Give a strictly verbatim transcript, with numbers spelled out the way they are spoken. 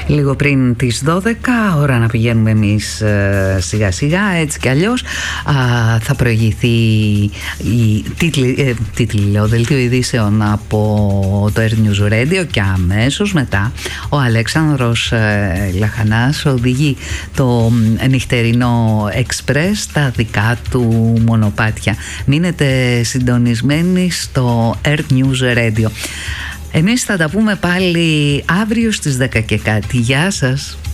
Λίγο πριν τις δώδεκα, ώρα να πηγαίνουμε εμείς ε, σιγά σιγά, έτσι κι αλλιώς α, θα προηγηθεί η τίτλη, ε, τίτλη λέω, δελτίο ειδήσεων από το Air News Radio και αμέσως μετά ο Αλέξανδρος ε, Λαχανάς οδηγεί το νυχτερινό εξπρές στα δικά του μονοπάτια. Μείνετε συντονισμένοι στο Air News Radio. Εμείς θα τα πούμε πάλι αύριο στις δέκα και κάτι. Γεια σας!